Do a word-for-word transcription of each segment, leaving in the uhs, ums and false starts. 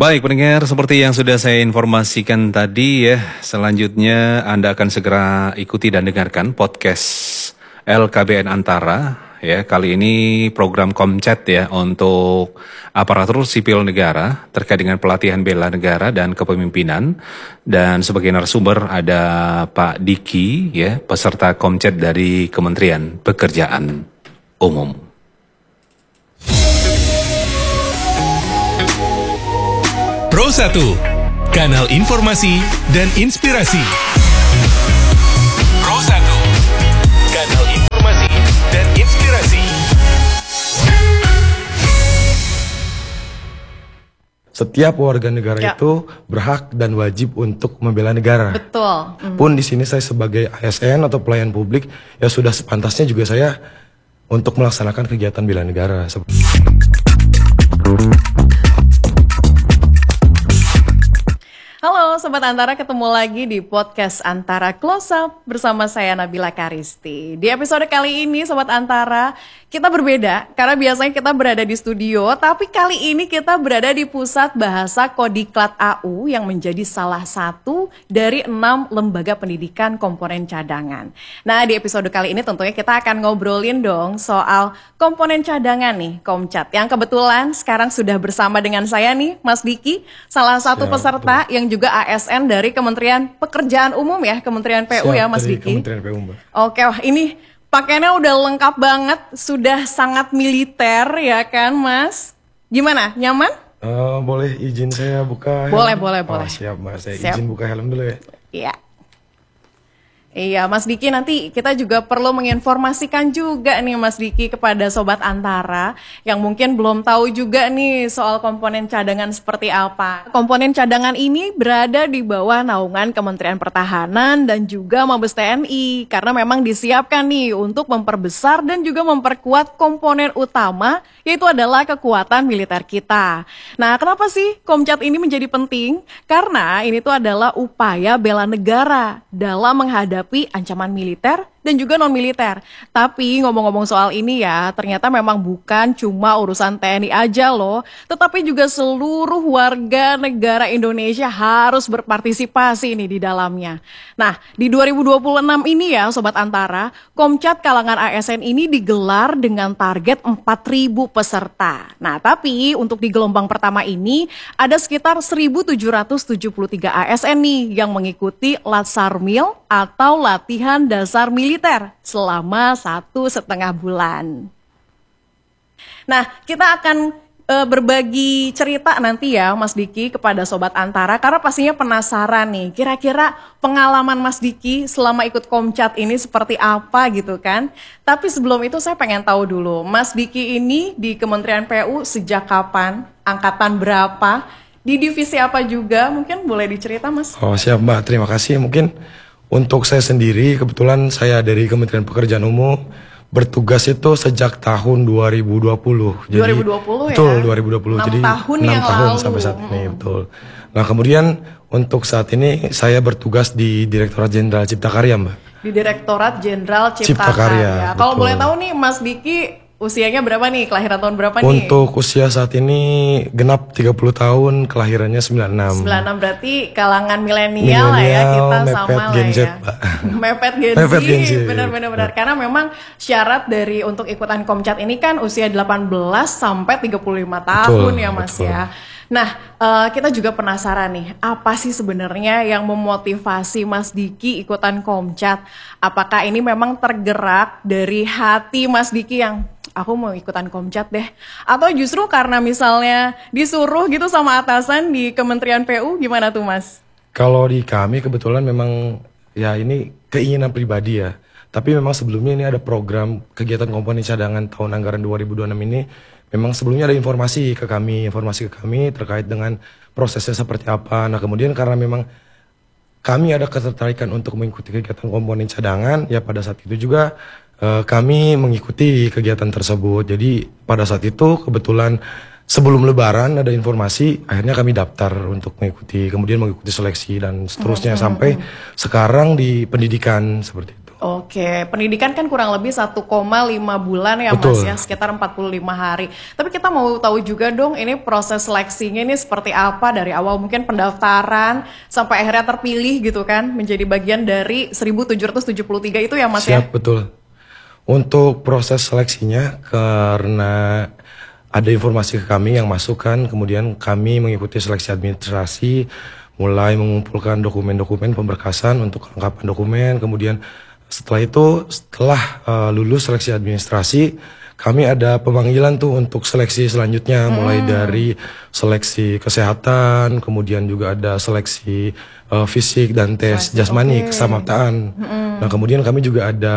Baik pendengar, seperti yang sudah saya informasikan tadi ya, selanjutnya Anda akan segera ikuti dan dengarkan podcast L K B N Antara ya. Kali ini program Komcat ya untuk aparatur sipil negara terkait dengan pelatihan bela negara dan kepemimpinan. Dan sebagai narasumber ada Pak Diki ya, peserta Komcat dari Kementerian Pekerjaan Umum. Pro satu, kanal informasi dan inspirasi. Pro satu, kanal informasi dan inspirasi. Setiap warga negara ya. itu berhak dan wajib untuk membela negara. Betul. Mm. Pun di sini saya sebagai A S N atau pelayan publik ya sudah sepantasnya juga saya untuk melaksanakan kegiatan bela negara. Halo Sobat Antara, ketemu lagi di podcast Antara Close Up bersama saya Nabila Karisti. Di episode kali ini Sobat Antara, kita berbeda karena biasanya kita berada di studio, tapi kali ini kita berada di Pusat Bahasa Kodiklat A U yang menjadi salah satu dari enam lembaga pendidikan komponen cadangan. Nah, di episode kali ini tentunya kita akan ngobrolin dong soal komponen cadangan nih, Komcat. Yang kebetulan sekarang sudah bersama dengan saya nih, Mas Diki, salah satu ya, peserta betul. yang juga A S N dari Kementerian Pekerjaan Umum ya, Kementerian P U. Siap, ya Mas Diki. Kementerian P U, Mbak. Oke, wah ini pakaiannya udah lengkap banget, sudah sangat militer ya kan Mas? Gimana, nyaman? Uh, boleh izin saya buka helm? Boleh, boleh, oh, boleh. Siap Mbak, saya siap. izin buka helm dulu ya. Iya. Iya Mas Diki, nanti kita juga perlu menginformasikan juga nih Mas Diki kepada Sobat Antara yang mungkin belum tahu juga nih soal komponen cadangan seperti apa. Komponen cadangan ini berada di bawah naungan Kementerian Pertahanan dan juga Mabes T N I karena memang disiapkan nih untuk memperbesar dan juga memperkuat komponen utama yaitu adalah kekuatan militer kita. Nah, kenapa sih Komcat ini menjadi penting? Karena ini tuh adalah upaya bela negara dalam menghadapi ancaman militer dan juga non-militer. Tapi ngomong-ngomong soal ini ya, ternyata memang bukan cuma urusan T N I aja loh, tetapi juga seluruh warga negara Indonesia harus berpartisipasi nih di dalamnya. Nah, di dua ribu dua puluh enam ini ya Sobat Antara, Komcat kalangan A S N ini digelar dengan target empat ribu peserta. Nah, tapi untuk di gelombang pertama ini ada sekitar seribu tujuh ratus tujuh puluh tiga A S N nih yang mengikuti Latsarmil atau latihan dasar militer selama satu setengah bulan. Nah, kita akan e, berbagi cerita nanti ya Mas Diki kepada Sobat Antara karena pastinya penasaran nih kira-kira pengalaman Mas Diki selama ikut Komcat ini seperti apa gitu kan. Tapi sebelum itu saya pengen tahu dulu, Mas Diki ini di Kementerian P U sejak kapan, angkatan berapa, di divisi apa juga, mungkin boleh dicerita Mas? Oh siap Mbak, terima kasih. Mungkin untuk saya sendiri, kebetulan saya dari Kementerian Pekerjaan Umum bertugas itu sejak tahun dua ribu dua puluh. Jadi, dua ribu dua puluh betul, ya? dua ribu dua puluh. enam Jadi tahun enam yang tahun lalu. sampai saat ini, hmm. betul. Nah kemudian untuk saat ini saya bertugas di Direktorat Jenderal Cipta Karya, Mbak. Di Direktorat Jenderal Cipta, Cipta Karya. Karya. Kalau boleh tahu nih Mas Diki, usianya berapa nih? Kelahiran tahun berapa nih? Untuk usia saat ini genap tiga puluh tahun, kelahirannya sembilan puluh enam. sembilan puluh enam berarti kalangan milenial lah ya, kita sama lah Gen Z, ya. Pak. Mepet Gen Z. Mepet Gen Z. Benar-benar benar. Karena memang syarat dari untuk ikutan Komcat ini kan usia delapan belas sampai tiga puluh lima tahun betul, ya Mas betul. ya. Nah, uh, kita juga penasaran nih, apa sih sebenarnya yang memotivasi Mas Diki ikutan Komcat? Apakah ini memang tergerak dari hati Mas Diki yang aku mau ikutan Komcat deh? Atau justru karena misalnya disuruh gitu sama atasan di Kementerian P U, gimana tuh Mas? Kalau di kami kebetulan memang ya ini keinginan pribadi ya. Tapi memang sebelumnya ini ada program kegiatan komponen cadangan tahun anggaran dua ribu dua puluh enam ini. Memang sebelumnya ada informasi ke kami, informasi ke kami terkait dengan prosesnya seperti apa. Nah kemudian karena memang kami ada ketertarikan untuk mengikuti kegiatan komponen cadangan, ya pada saat itu juga eh, kami mengikuti kegiatan tersebut. Jadi pada saat itu kebetulan sebelum Lebaran ada informasi, akhirnya kami daftar untuk mengikuti, kemudian mengikuti seleksi dan seterusnya hmm, sampai hmm. sekarang di pendidikan seperti itu. Oke, pendidikan kan kurang lebih satu koma lima bulan ya Betul. Mas ya, sekitar empat puluh lima hari. Tapi kita mau tahu juga dong ini proses seleksinya ini seperti apa dari awal mungkin pendaftaran sampai akhirnya terpilih gitu kan menjadi bagian dari seribu tujuh ratus tujuh puluh tiga itu ya Mas ya? Siap, betul. Untuk proses seleksinya karena ada informasi ke kami yang masuk kan, kemudian kami mengikuti seleksi administrasi, mulai mengumpulkan dokumen-dokumen pemberkasan untuk kelengkapan dokumen, kemudian setelah itu, setelah uh, lulus seleksi administrasi, kami ada pemanggilan tuh untuk seleksi selanjutnya, hmm. mulai dari seleksi kesehatan, kemudian juga ada seleksi uh, fisik dan tes Seleksi, jasmani, okay. kesamaptaan. Hmm. Nah kemudian kami juga ada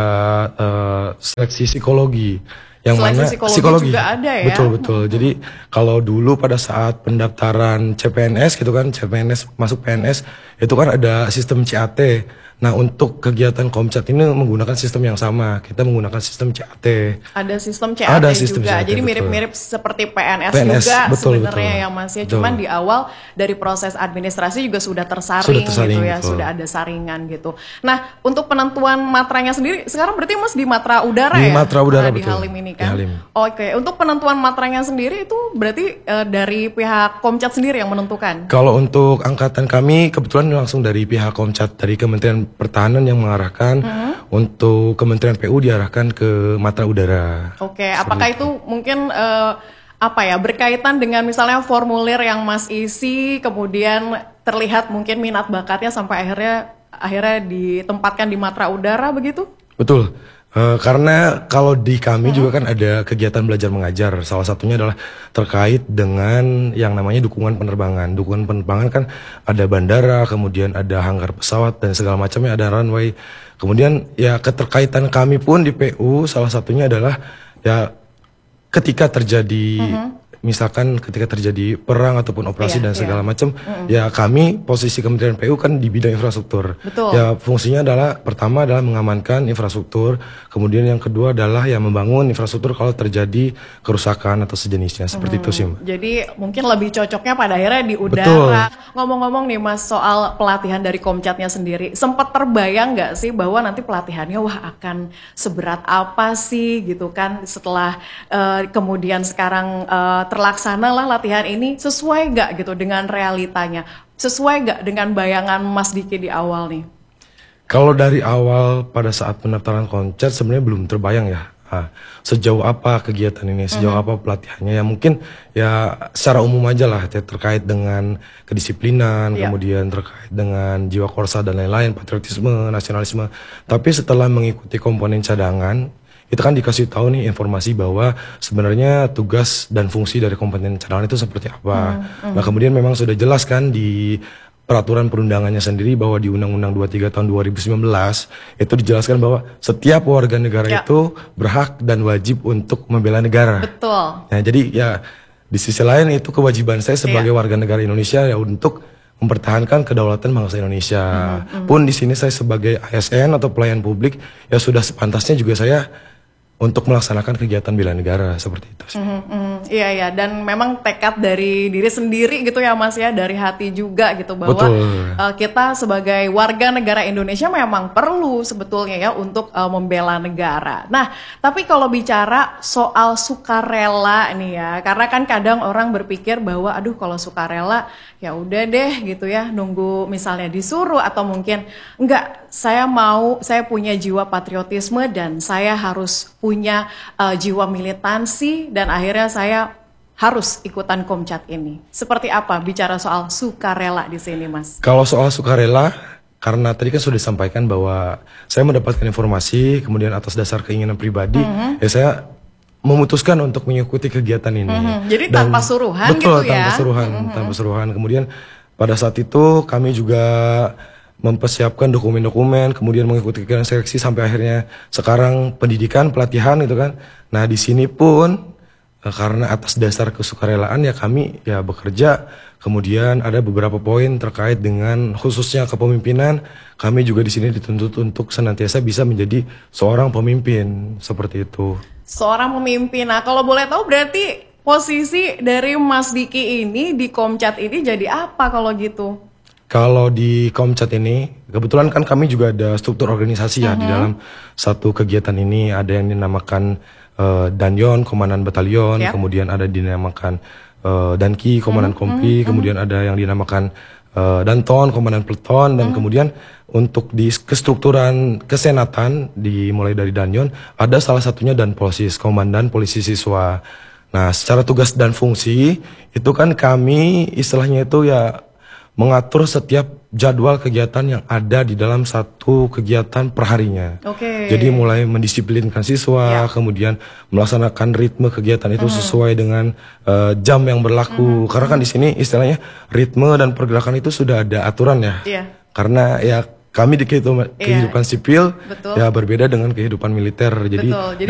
uh, seleksi psikologi. Yang Seleksi mana psikologi, psikologi juga ada ya? Betul betul. Hmm. Jadi kalau dulu pada saat pendaftaran C P N S gitu kan, C P N S masuk P N S itu kan ada sistem C A T. Nah untuk kegiatan Komcat ini menggunakan sistem yang sama. Kita menggunakan sistem C A T. Ada sistem C A T Ada sistem juga. C A T, Jadi betul. mirip-mirip seperti P N S, P N S juga betul, sebenarnya betul. ya Mas ya. Betul. Cuman di awal dari proses administrasi juga sudah tersaring, Sudah tersaring, gitu ya, betul. sudah ada saringan gitu. Nah untuk penentuan matranya sendiri sekarang berarti Mas di Matra Udara Di ya? Matra Udara, Nah, di betul. Halim ini Di kan. Halim. Oke, untuk penentuan matranya sendiri itu berarti eh, dari pihak Komcat sendiri yang menentukan. Kalau untuk angkatan kami kebetulan langsung dari pihak Komcat, dari Kementerian Pertahanan yang mengarahkan. Hmm. Untuk Kementerian P U diarahkan ke Matra Udara. Oke, apakah itu mungkin eh, apa ya berkaitan dengan misalnya formulir yang Mas isi, kemudian terlihat mungkin minat bakatnya sampai akhirnya akhirnya ditempatkan di Matra Udara begitu? Betul. Uh, karena kalau di kami hmm. juga kan ada kegiatan belajar mengajar. Salah satunya adalah terkait dengan yang namanya dukungan penerbangan. Dukungan penerbangan kan ada bandara, kemudian ada hanggar pesawat dan segala macamnya, ada runway. Kemudian ya keterkaitan kami pun di P U salah satunya adalah ya ketika terjadi hmm. misalkan ketika terjadi perang ataupun operasi iya, dan segala iya. macam, mm-hmm. ya kami posisi Kementerian P U kan di bidang infrastruktur. Betul. Ya fungsinya adalah pertama adalah mengamankan infrastruktur, kemudian yang kedua adalah ya membangun infrastruktur kalau terjadi kerusakan atau sejenisnya seperti hmm, itu sih. Mbak. Jadi mungkin lebih cocoknya pada akhirnya di udara. Betul. Ngomong-ngomong nih Mas soal pelatihan dari Komcatnya sendiri, sempat terbayang nggak sih bahwa nanti pelatihannya wah akan seberat apa sih gitu kan setelah uh, kemudian sekarang uh, terlaksana lah latihan ini, sesuai nggak gitu dengan realitanya, sesuai nggak dengan bayangan Mas Diki di awal nih? Kalau dari awal pada saat pendaftaran Komcat sebenarnya belum terbayang ya ah, sejauh apa kegiatan ini, sejauh mm-hmm. apa pelatihannya. Ya mungkin ya secara umum aja lah ya, terkait dengan kedisiplinan, yeah. kemudian terkait dengan jiwa korsa dan lain-lain, patriotisme, nasionalisme. Tapi setelah mengikuti komponen cadangan, itu kan dikasih tahu nih informasi bahwa sebenarnya tugas dan fungsi dari komponen cadangan itu seperti apa. Hmm, hmm. Nah kemudian memang sudah jelas kan di peraturan perundangannya sendiri bahwa di Undang-Undang dua puluh tiga tahun dua ribu sembilan belas itu dijelaskan bahwa setiap warga negara ya. itu berhak dan wajib untuk membela negara. Betul. Nah jadi ya di sisi lain itu kewajiban saya sebagai ya. warga negara Indonesia ya untuk mempertahankan kedaulatan bangsa Indonesia. Hmm, hmm. Pun di sini saya sebagai A S N atau pelayan publik ya sudah sepantasnya juga saya untuk melaksanakan kegiatan bela negara seperti itu sih. Mm -hmm, iya ya, dan memang tekad dari diri sendiri gitu ya Mas ya, dari hati juga gitu bahwa uh, kita sebagai warga negara Indonesia memang perlu sebetulnya ya untuk uh, membela negara. Nah, tapi kalau bicara soal sukarela nih ya, karena kan kadang orang berpikir bahwa aduh kalau sukarela ya udah deh gitu ya, nunggu misalnya disuruh atau mungkin enggak, saya mau, saya punya jiwa patriotisme dan saya harus punya uh, jiwa militansi dan akhirnya saya harus ikutan Komcat ini. Seperti apa bicara soal sukarela di sini, Mas? Kalau soal sukarela, karena tadi kan sudah disampaikan bahwa saya mendapatkan informasi, kemudian atas dasar keinginan pribadi, mm-hmm. ya saya memutuskan untuk mengikuti kegiatan ini. Mm-hmm. Jadi Dan, tanpa suruhan betul, gitu ya? tanpa suruhan, mm-hmm. tanpa suruhan. Kemudian pada saat itu kami juga mempersiapkan dokumen-dokumen, kemudian mengikuti kegiatan seleksi sampai akhirnya sekarang pendidikan, pelatihan gitu kan. Nah di sini pun karena atas dasar kesukarelaan ya kami ya bekerja, kemudian ada beberapa poin terkait dengan khususnya kepemimpinan. Kami juga di sini dituntut untuk senantiasa bisa menjadi seorang pemimpin seperti itu. Seorang pemimpin. Nah kalau boleh tahu berarti posisi dari Mas Diki ini di Komcat ini jadi apa kalau gitu? Kalau di Komcat ini, kebetulan kan kami juga ada struktur organisasi ya di dalam satu kegiatan ini. Ada yang dinamakan uh, Danyon, Komandan Batalion, Yap. kemudian ada dinamakan uh, Danki, Komandan Kompi, kemudian ada yang dinamakan uh, Danton, Komandan Peleton, dan kemudian untuk di kestrukturan kesenatan dimulai dari Danyon, ada salah satunya Danpolsis, Komandan Polisi Siswa. Nah, secara tugas dan fungsi itu kan kami istilahnya itu ya mengatur setiap jadwal kegiatan yang ada di dalam satu kegiatan perharinya. Oke. Jadi mulai mendisiplinkan siswa, Ya. kemudian melaksanakan ritme kegiatan itu sesuai dengan uh, jam yang berlaku. Karena kan di sini istilahnya ritme dan pergerakan itu sudah ada aturan ya. Iya. Karena ya kami di kehidupan, Iya. kehidupan sipil Betul. ya berbeda dengan kehidupan militer. Jadi Betul. Jadi